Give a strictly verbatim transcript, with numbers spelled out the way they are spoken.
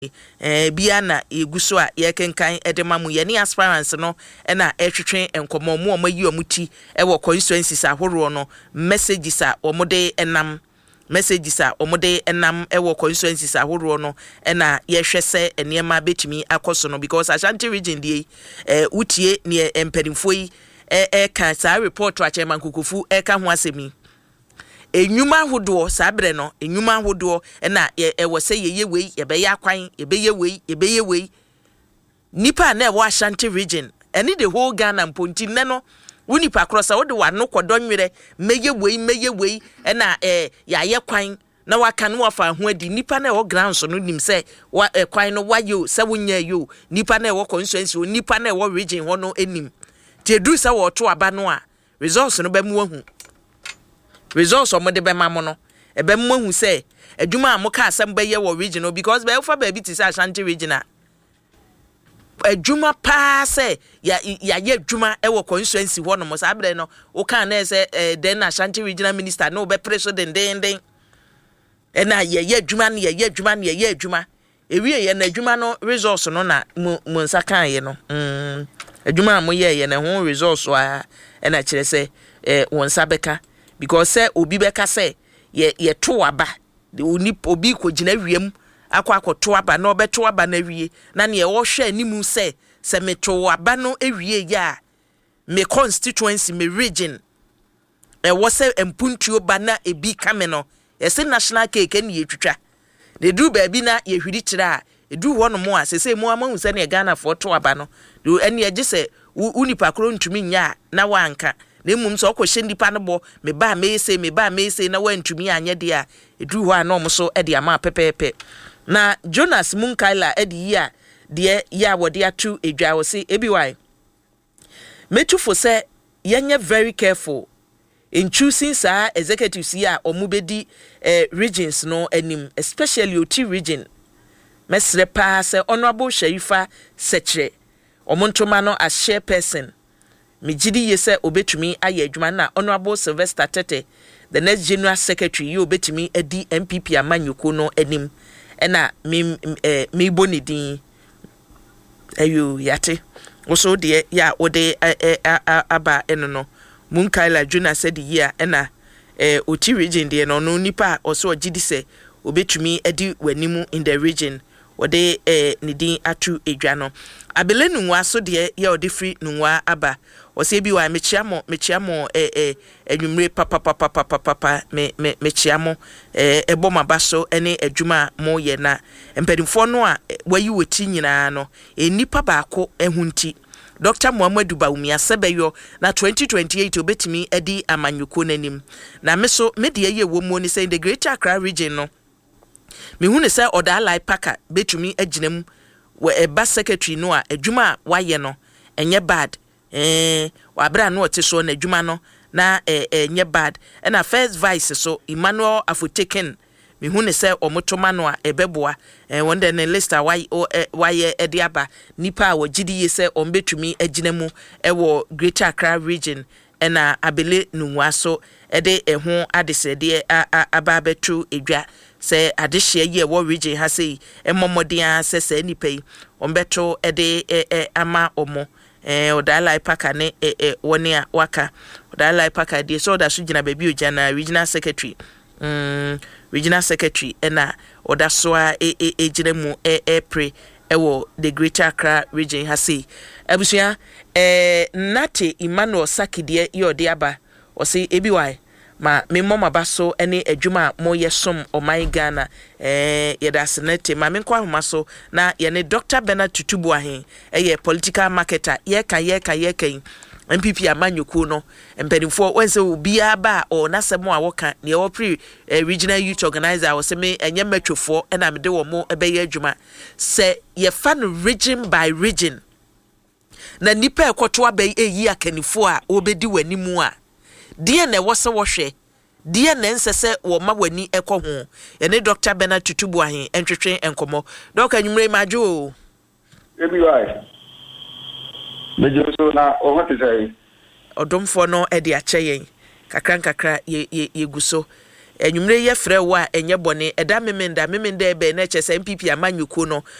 eh bia na eguso a ye kenkan edemamu ye ne aspirants no na ehwetwe enkomo mu omayi omuti e wo constituencies ahoro no messages a omode enam messages a omode enam e wo constituencies ahoro no na ye hwese enema betimi akoso no because Ashanti region die eh utie ne empanimfo yi e e kan sa report to Chairman Kukufu e ka ho asemi enyuma hodo sabre no enyuma hodo na e wo se yeye wei ye be ya kwan ye be ye wei ye be ye wei nipa na e wo Ashanti region eni the whole Ghana mponti ne no wonipa krosa wo de wano kodonwere meye wei meye wei na e ya ye kwan na waka no wafa ho adi nipa na e wo grounds no nim se wa e kwan no wayo se wonya yo nipa na e wo constituency nipa na e wo region ho no enim te du se wo to aba no a results no ba mu ahu results omo de be mamo no e be mu ahu se adwuma amoka asem be ye wo regional because be fa ba bi ti se Ashanti regional adwuma pa se ya ya ye adwuma e wo constituency ho no mo sabre no wo kan na se den Ashanti regional minister no be president den den e na ye ye adwuma na ye ye adwuma na ye ye adwuma e wie ye na adwuma no results no na mo nsa kan ye no mm adwuma mo ye ye na ho results a e na kire se eh won sabeka because say obi beka say ye ye to aba de oni obi ko gina wiem akwa akoto aba na obeto aba na wie na ne ye wo hwe animu say se meto aba no ewie ya me constituency me region e wo say empuntuo ba na ebi kame no ye se national cake ne ye twitwa de du ba bi na ye hwiri kire a edu ho no mo a se se mo amahu se ne Ghana for to aba no do ene ye gise unipa kro ntumi nya na wanka na emum so okohye ndipa no bo me ba me se me ba me se na wantumi anye de a edu ho a no mo so e de ama pepepe na Jonas Munkaila e de yi a de ya wode atu edwa wo se ebi why metufo se yenye very careful in choosing sa executives here omubedi eh, regions no anim especially Oti region mesre pa se honorable Sherifa Sechere omontoma no as chairperson Mijidi yese obetumi aye adwuma na honorable Sylvester Tete the next general secretary you obetumi edi M P P amanyuko no anim ena mi eh, mi bonidin ayo yate also de ya ode aba eno no Munkaila Juna said the year ena eh Oti region de no no nipa also ogidi se obetumi edi wanimu in the region ode eh nidin atu edwa no abele nwa so de ya ode free nwa aba o se bi wa mechiamo mechiamo eh eh enwumre papa papa papa papa me me mechiamo eh eboma baso ene adwuma mo ye na empadimfo no a wayi woti nyina no enipa baako ehunti Doctor Muhammadu Bawumia Sebeyo na twenty twenty-eight obetimi edi amanyuko nanim na meso media ye wo mu ni say the Greater Accra region no me hu ne say oda lai paka betumi aginam we eba secretary no a adwuma waye no enye bad eh wabra no ote so na adwuma no na eh enye bad na first vice so Emmanuel Afoteken me hu ne say omotoma no a ebeboa eh wonde ne list why why ediaba nipa a wagidi ye say ombetumi aginam e wo Greater Accra region na abele nunwa so ede eho adesede aba betu edwa se adehye ye wo region ha sei emomodian se se nipa yi ombeto ede ama omo eh odala ipaka ne woni a waka odala ipaka de so da so gina baby oja na regional secretary mm regional secretary ena oda so a e gina mu e pre ewo the Greater Accra region ha sei abusua eh nate Emmanuel Sakidie yode aba o sei ebi why ma me mama baso ene adwuma mo yesom o my Ghana eh yeda senate ma me nkwa homa so na ye ne Doctor Bernard Tutubu ahen eh political marketer ye ka ye ka ye kan M P P amanyuko no empanimfo wense obi aba o nasemo a woka ne wo pre regional youth organizer wo se me enye matwofo na me de wo mo ebe ye adwuma se ye fa no region by region na nipa ekoto aba eyi akanifo a obedi wanimu a die na wo se wo hwe die na nsese wo ma wani ekọ ho ye ne Doctor Bernard Tutubu ahen entwetwe enkomo Doctor Nyumre majo ebi why mejo so na o what say odomfo no e de ache yen kakra kakra ye ye guso enwumre ye frɛ wo a enye bɔne ɛda memenda memenda ebe na kyɛ sɛ M P P amanyuko no